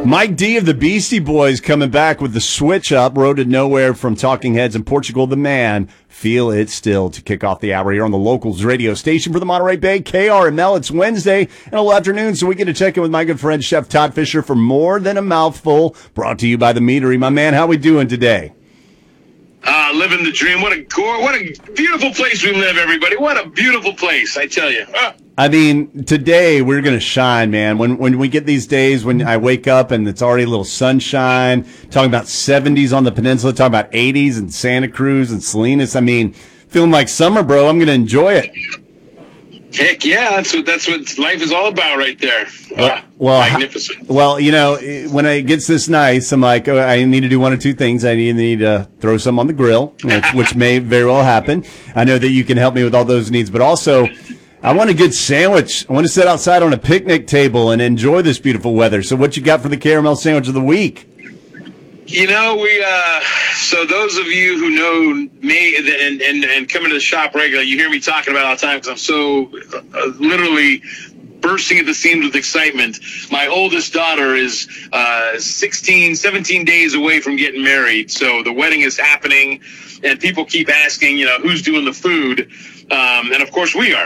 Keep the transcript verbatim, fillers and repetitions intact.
Mike D of the Beastie Boys coming back with the switch up, Road to Nowhere from Talking Heads in Portugal. The man, Feel It Still, to kick off the hour here on the Locals radio station for the Monterey Bay, K R M L. It's Wednesday and all afternoon, so we get to check in with my good friend Chef Todd Fisher for More Than a Mouthful, brought to you by The Meadery. My man, how we doing today? Uh, living the dream. What a gore, what a beautiful place we live, everybody. What a beautiful place, I tell you. Uh. I mean, today we're going to shine, man. When when we get these days when I wake up and it's already a little sunshine, talking about seventies on the peninsula, talking about eighties in Santa Cruz and Salinas. I mean, feeling like summer, bro. I'm going to enjoy it. Heck yeah, that's what that's what life is all about right there. Well, uh, well, magnificent. Well, you know, when it gets this nice, I'm like, oh, I need to do one or two things. I need, need to throw some on the grill, which, which may very well happen. I know that you can help me with all those needs, but also I want a good sandwich. I want to sit outside on a picnic table and enjoy this beautiful weather. So what you got for the caramel sandwich of the week? You know, we, uh, so those of you who know me and, and, and come into the shop regularly, you hear me talking about it all the time because I'm so uh, literally bursting at the seams with excitement. My oldest daughter is uh, sixteen, seventeen days away from getting married. So the wedding is happening and people keep asking, you know, who's doing the food? Um, and of course we are.